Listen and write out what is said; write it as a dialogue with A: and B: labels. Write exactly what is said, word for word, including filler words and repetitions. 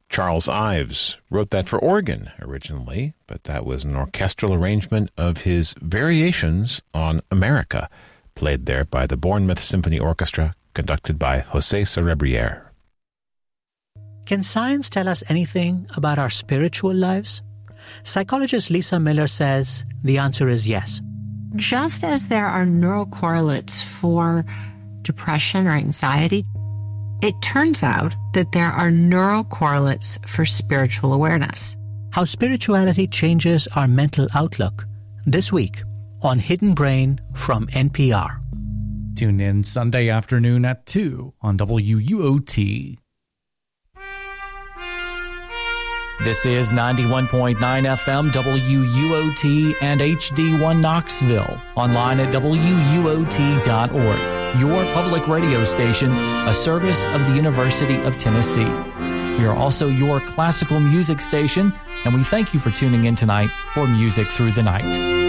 A: Charles Ives wrote that for organ originally, but that was an orchestral arrangement of his Variations on America, played there by the Bournemouth Symphony Orchestra, conducted by José Cerebriere.
B: Can science tell us anything about our spiritual lives? Psychologist Lisa Miller says the answer is yes.
C: Just as there are neural correlates for depression or anxiety, it turns out that there are neural correlates for spiritual awareness.
B: How spirituality changes our mental outlook, this week on Hidden Brain from N P R.
D: Tune in Sunday afternoon at two on W U O T. This is ninety-one point nine F M W U O T and H D one Knoxville. Online at W U O T dot org. Your public radio station, a service of the University of Tennessee. We are also your classical music station, and we thank you for tuning in tonight for Music Through the Night.